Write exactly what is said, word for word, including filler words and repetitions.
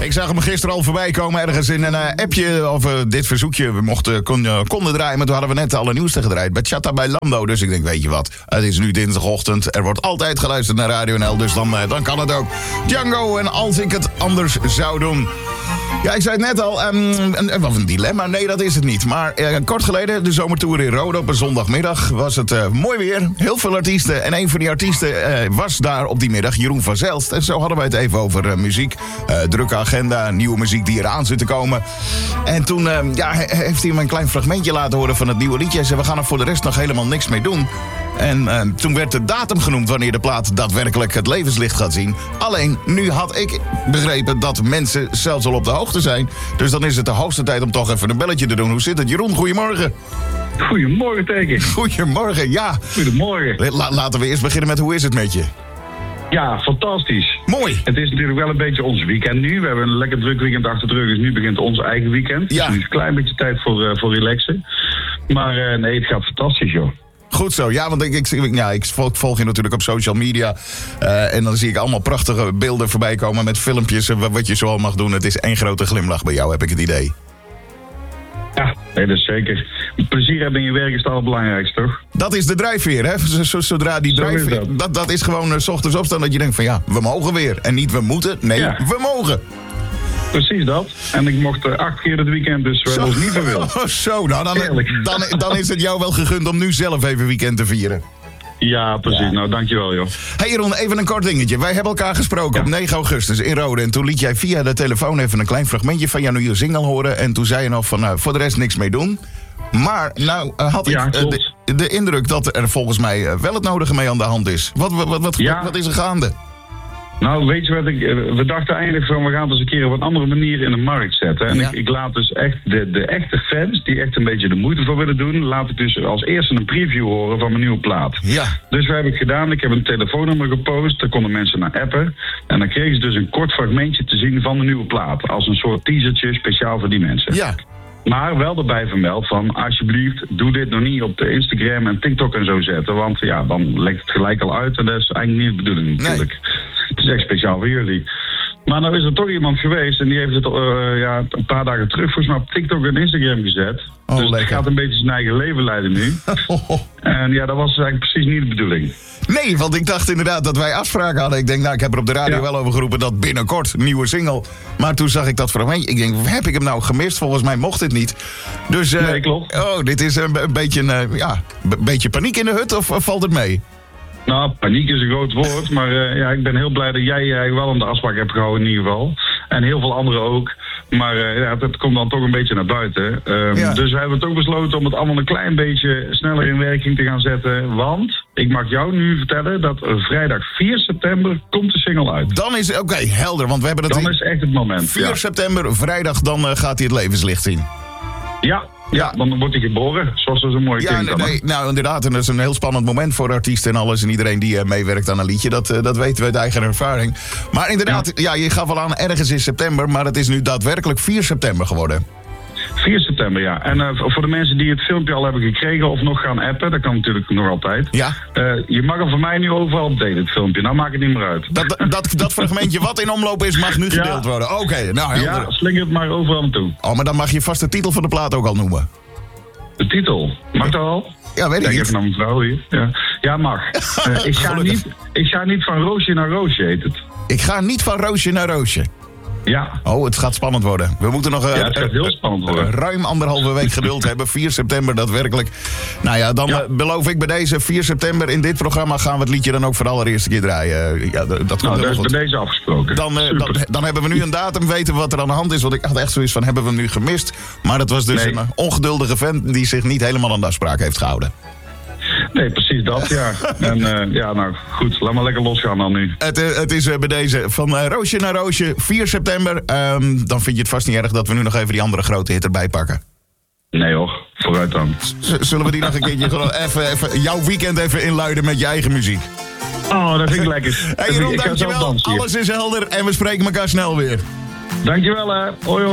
Ik zag hem gisteren al voorbij komen ergens in een uh, appje of uh, dit verzoekje we mochten, kon, uh, konden draaien. Maar toen hadden we net alle nieuwste gedraaid. Bachata bij Lando. Dus ik denk, weet je wat, het is nu dinsdagochtend. Er wordt altijd geluisterd naar Radio N L. Dus dan, uh, dan kan het ook. Django en Als ik het anders zou doen. Ja, ik zei het net al, um, een, wat een dilemma. Nee, dat is het niet. Maar uh, kort geleden, de zomertour in Rode op een zondagmiddag, was het uh, mooi weer. Heel veel artiesten. En een van die artiesten uh, was daar op die middag, Jeroen van Zelst. En zo hadden wij het even over uh, muziek. Uh, drukke agenda, nieuwe muziek die eraan zit te komen. En toen uh, ja, heeft hij me een klein fragmentje laten horen van het nieuwe liedje. Hij zei, we gaan er voor de rest nog helemaal niks mee doen. En uh, toen werd de datum genoemd wanneer de plaat daadwerkelijk het levenslicht gaat zien. Alleen, nu had ik begrepen dat mensen zelfs al op de hoogte zijn. Dus dan is het de hoogste tijd om toch even een belletje te doen. Hoe zit het, Jeroen? Goedemorgen. Goedemorgen, Teken. Goedemorgen, ja. Goedemorgen. La- laten we eerst beginnen met hoe is het met je? Ja, fantastisch. Mooi. Het is natuurlijk wel een beetje ons weekend nu. We hebben een lekker druk weekend achter de rug, dus nu begint ons eigen weekend. Ja. Dus nu is een klein beetje tijd voor, uh, voor relaxen. Maar uh, nee, het gaat fantastisch, joh. Goed zo, ja, want ik, ik, ja, ik volg, volg je natuurlijk op social media. Uh, en dan zie ik allemaal prachtige beelden voorbij komen met filmpjes. Uh, wat je zoal mag doen. Het is één grote glimlach bij jou, heb ik het idee. Ja, nee, dat is zeker. Plezier hebben in je werk is het allerbelangrijkste, toch? Dat is de drijfveer, hè? Z- zodra die drijfveer... Dat. Dat, dat is gewoon uh, 's ochtends opstaan dat je denkt van ja, we mogen weer. En niet we moeten, nee, ja. we mogen. Precies dat. En ik mocht uh, acht keer het weekend, dus we hebben ons niet verwil. Oh, zo, nou, dan, dan, dan is het jou wel gegund om nu zelf even weekend te vieren. Ja, precies. Ja. Nou, dankjewel, joh. Hey Jeroen, even een kort dingetje. Wij hebben elkaar gesproken ja. op negen augustus in Rode. En toen liet jij via de telefoon even een klein fragmentje van jouw nieuwe single horen. En toen zei je nog van, nou, voor de rest niks mee doen. Maar nou uh, had ja, ik uh, de, de indruk dat er volgens mij uh, wel het nodige mee aan de hand is. Wat, wat, wat, ja. wat, wat is er gaande? Nou, weet je wat, ik, we dachten eigenlijk van, we gaan het eens een keer op een andere manier in de markt zetten. En ja. ik, ik laat dus echt de, de echte fans, die echt een beetje de moeite voor willen doen, laat ik dus als eerste een preview horen van mijn nieuwe plaat. Ja. Dus wat heb ik gedaan? Ik heb een telefoonnummer gepost, daar konden mensen naar appen. En dan kregen ze dus een kort fragmentje te zien van de nieuwe plaat. Als een soort teasertje, speciaal voor die mensen. Ja. Maar wel erbij vermeld van, alsjeblieft, doe dit nog niet op de Instagram en TikTok en zo zetten. Want ja, dan lekt het gelijk al uit en dat is eigenlijk niet de bedoeling natuurlijk. Nee. Het is echt speciaal voor jullie. Maar nou is er toch iemand geweest en die heeft het uh, ja, een paar dagen terug volgens mij op TikTok en Instagram gezet. Oh, dus hij gaat een beetje zijn eigen leven leiden nu. En ja, dat was eigenlijk precies niet de bedoeling. Nee, want ik dacht inderdaad dat wij afspraken hadden. Ik denk, nou, ik heb er op de radio ja. wel over geroepen dat binnenkort een nieuwe single. Maar toen zag ik dat fragmentje. Ik denk, heb ik hem nou gemist? Volgens mij mocht dit niet. Dus, uh, nee, klopt. Oh, dit is een, een beetje, uh, ja, een beetje paniek in de hut of, of valt het mee? Nou, paniek is een groot woord, maar uh, ja, ik ben heel blij dat jij uh, wel aan de afspraak hebt gehouden in ieder geval. En heel veel anderen ook. Maar uh, ja, het komt dan toch een beetje naar buiten. Um, ja. Dus we hebben toch besloten om het allemaal een klein beetje sneller in werking te gaan zetten. Want ik mag jou nu vertellen dat vrijdag vier september komt de single uit. Dan is, oké, okay, helder, want we hebben het... Dan is echt het moment. vier ja. september, vrijdag, dan uh, gaat hij het levenslicht zien. Ja. Ja, dan wordt hij geboren, zoals dat zo mooi ja, klinkt. Nee, nee, nou inderdaad, en dat is een heel spannend moment voor artiesten en alles. En iedereen die uh, meewerkt aan een liedje, dat, uh, dat weten we uit eigen ervaring. Maar inderdaad, ja. ja, je gaf al aan ergens in september, maar het is nu daadwerkelijk vier september geworden. vier september, ja. En uh, voor de mensen die het filmpje al hebben gekregen of nog gaan appen, dat kan natuurlijk nog altijd. Ja. Uh, je mag er voor mij nu overal op delen, het filmpje. Nou maakt het niet meer uit. Dat, dat, dat fragmentje wat in omloop is, mag nu gedeeld ja. worden. Oké, okay, nou helder. Ja, slinger het maar overal naartoe. Oh, maar dan mag je vast de titel van de plaat ook al noemen. De titel? Mag dat al? Ja, weet ik Kijk niet. even naar mijn vrouw hier. Ja, ja mag. Uh, ik, ga niet, ik ga niet van roosje naar roosje, heet het. Ik ga niet van roosje naar roosje. Ja. Oh, het gaat spannend worden. We moeten nog uh, ja, het gaat heel spannend worden. ruim anderhalve week geduld hebben. vier september, daadwerkelijk. Nou ja, dan ja. Uh, beloof ik bij deze vier september in dit programma gaan we het liedje dan ook voor de allereerste keer draaien. Ja, dat komt nou, dat is bij deze afgesproken. Dan, uh, dan, dan hebben we nu een datum, weten we wat er aan de hand is. Want ik had echt zoiets van, hebben we hem nu gemist? Maar dat was dus nee. een ongeduldige vent die zich niet helemaal aan de afspraak heeft gehouden. Nee, precies dat, ja. En uh, ja, nou goed, laat maar lekker losgaan dan nu. Het, uh, het is uh, bij deze van uh, roosje naar roosje, vier september. Um, dan vind je het vast niet erg dat we nu nog even die andere grote hit erbij pakken. Nee hoor, vooruit dan. Z- zullen we die nog een keertje gewoon even, even jouw weekend even inluiden met je eigen muziek? Oh, dat vind ik lekker. Hey Jeroen, dankjewel. Alles is helder en we spreken elkaar snel weer. Dankjewel hè. Hoi hoi.